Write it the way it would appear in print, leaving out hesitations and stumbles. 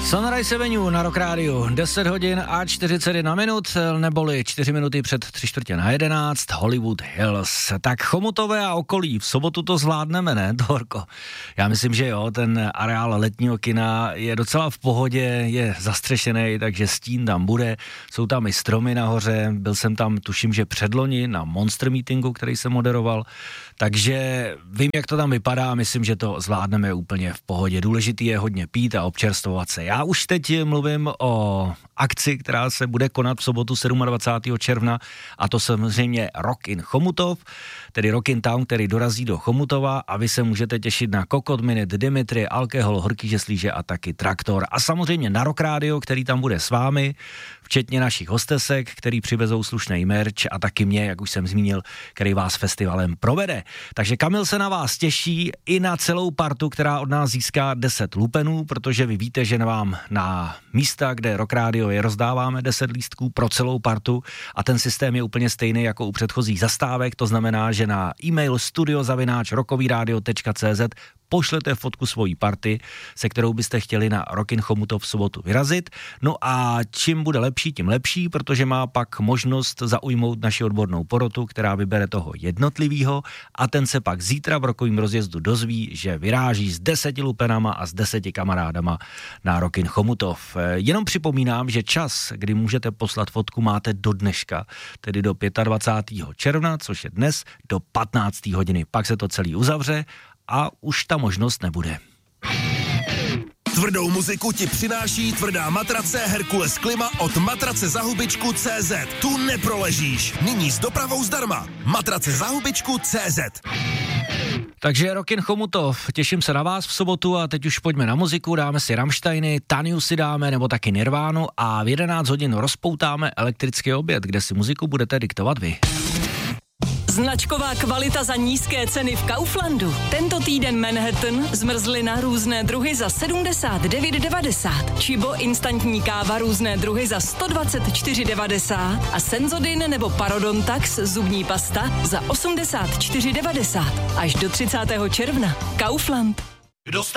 Sunrise Avenue na Rock Radio, 10 hodin a 41 minut, neboli 4 minuty před 10:45, Hollywood Hills. Tak Chomutové a okolí, v sobotu to zvládneme, ne, Dorko? Já myslím, že jo, ten areál letního kina je docela v pohodě, je zastřešený, takže stín tam bude, jsou tam i stromy nahoře, byl jsem tam, tuším, že předloni na Monster Meetingu, který jsem moderoval, takže vím, jak to tam vypadá, myslím, že to zvládneme úplně v pohodě. Důležitý je hodně pít a občerstvovat se. Já už teď mluvím o akci, která se bude konat v sobotu 27. června, a to samozřejmě Rock in Chomutov, tedy Rock in Town, který dorazí do Chomutova, a vy se můžete těšit na Kokot Minute, Dimitri, Alkohol, Horký žeslíže a taky Traktor. A samozřejmě na Rock Radio, který tam bude s vámi, včetně našich hostesek, který přivezou slušný merch, a taky mě, jak už jsem zmínil, který vás festivalem provede. Takže Kamil se na vás těší i na celou partu, která od nás získá 10 lupenů, protože vy víte, že vám na místa, kde Rock Radio je, rozdáváme 10 lístků pro celou partu, a ten systém je úplně stejný jako u předchozích zastávek, to znamená, že na e-mail studio@rockovyradio.cz pošlete fotku svojí party, se kterou byste chtěli na Rock in Chomutov v sobotu vyrazit. No a čím bude lepší, tím lepší, protože má pak možnost zaujmout naši odbornou porotu, která vybere toho jednotlivýho, a ten se pak zítra v rokovým rozjezdu dozví, že vyráží s 10 lupenama a s 10 kamarádama na Rock in Chomutov. Jenom připomínám, že čas, kdy můžete poslat fotku, máte do dneška, tedy do 25. června, což je dnes, do 15. hodiny. Pak se to celý uzavře a už ta možnost nebude. Tvrdou muziku ti přináší tvrdá matrace Herkules Klima od matracezahubičku.cz. Tu neproležíš. Nyní s dopravou zdarma. Matracezahubičku.cz. Takže Rock in Chomutov, těším se na vás v sobotu, a teď už pojďme na muziku, dáme si Rammsteiny, Taniu si dáme, nebo taky Nirvánu, a v 11 hodin rozpoutáme elektrický oběd, kde si muziku budete diktovat vy. Značková kvalita za nízké ceny v Kauflandu. Tento týden Manhattan, zmrzlina různé druhy za 79,90. Čibo instantní káva různé druhy za 124,90. A Senzodin nebo Parodontax zubní pasta za 84,90. Až do 30. června. Kaufland.